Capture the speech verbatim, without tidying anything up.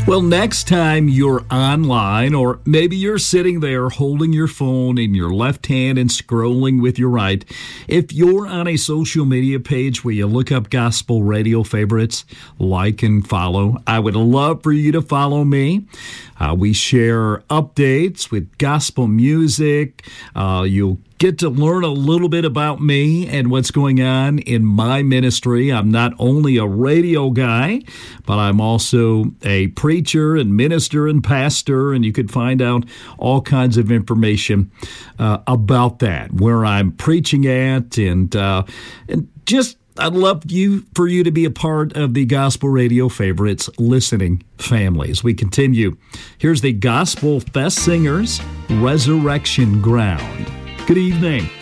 Well, next time you're online, or maybe you're sitting there holding your phone in your left hand and scrolling with your right, if you're on a social media page where you look up Gospel Radio Favorites, like and follow. I would love for you to follow me. Uh, we share updates with gospel music. Uh, you'll get to learn a little bit about me and what's going on in my ministry. I'm not only a radio guy, but I'm also a preacher and minister and pastor, and you could find out all kinds of information uh, about that, where I'm preaching at, and uh, and just I'd love you for you to be a part of the Gospel Radio Favorites listening family. As we continue, here's the Gospel Fest Singers, Resurrection Ground. Good evening.